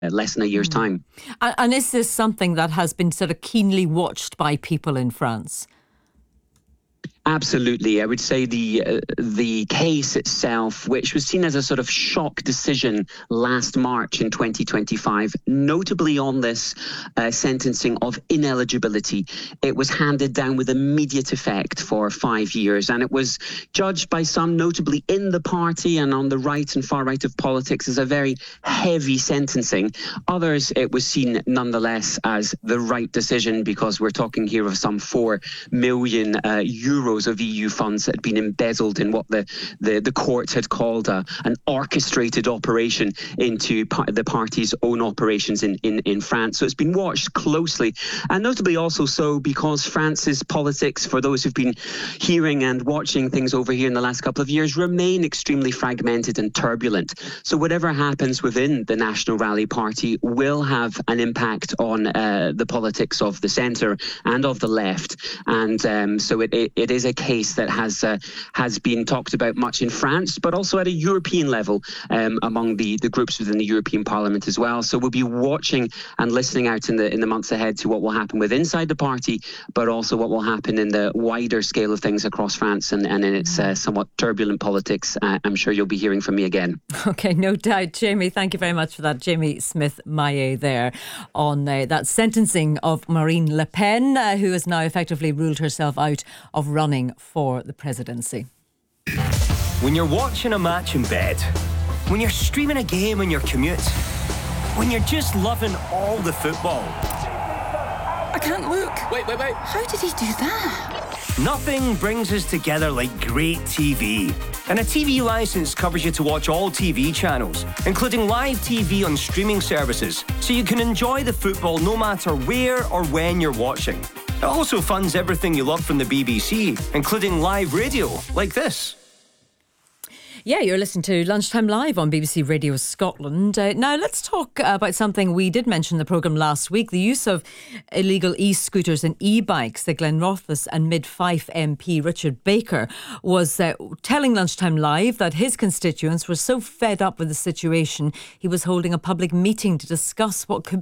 less than a year's time. And is this something that has been sort of keenly watched by people in France? Absolutely. I would say the case itself, which was seen as a sort of shock decision last March in 2025, notably on this sentencing of ineligibility, it was handed down with immediate effect for 5 years. And it was judged by some, notably in the party and on the right and far right of politics, as a very heavy sentencing. Others, it was seen nonetheless as the right decision, because we're talking here of some 4 million euros of EU funds that had been embezzled in what the court had called an orchestrated operation into the party's own operations in France. So it's been watched closely, and notably also so because France's politics, for those who've been hearing and watching things over here in the last couple of years, remain extremely fragmented and turbulent. So whatever happens within the National Rally Party will have an impact on the politics of the centre and of the left. And so it is a case that has been talked about much in France, but also at a European level among the groups within the European Parliament as well. So we'll be watching and listening out in the months ahead to what will happen with inside the party, but also what will happen in the wider scale of things across France and in its somewhat turbulent politics. I'm sure you'll be hearing from me again. Okay, no doubt. Jamie, thank you very much for that. Jamie Smith-Maillet there on that sentencing of Marine Le Pen, who has now effectively ruled herself out of running for the presidency. When you're watching a match in bed, when you're streaming a game on your commute, when you're just loving all the football. I can't look. Wait. How did he do that? Nothing brings us together like great TV. And a TV licence covers you to watch all TV channels, including live TV on streaming services, so you can enjoy the football no matter where or when you're watching. It also funds everything you love from the BBC, including live radio, like this. Yeah, you're listening to Lunchtime Live on BBC Radio Scotland. Now, let's talk about something we did mention in the programme last week, the use of illegal e-scooters and e-bikes. The Glenrothes and Mid-Fife MP Richard Baker was telling Lunchtime Live that his constituents were so fed up with the situation, he was holding a public meeting to discuss what could